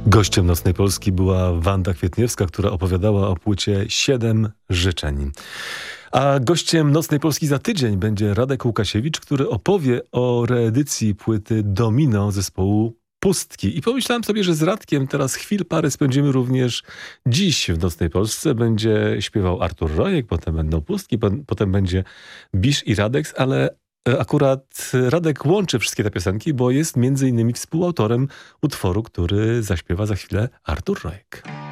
Gościem Nocnej Polski była Wanda Kwietniewska, która opowiadała o płycie 7 życzeń. A gościem Nocnej Polski za tydzień będzie Radek Łukasiewicz, który opowie o reedycji płyty Domino zespołu Pustki. I pomyślałem sobie, że z Radkiem teraz parę spędzimy również dziś w Nocnej Polsce. Będzie śpiewał Artur Rojek, potem będą Pustki, potem będzie Bisz i Radek, ale akurat Radek łączy wszystkie te piosenki, bo jest między innymi współautorem utworu, który zaśpiewa za chwilę Artur Rojek.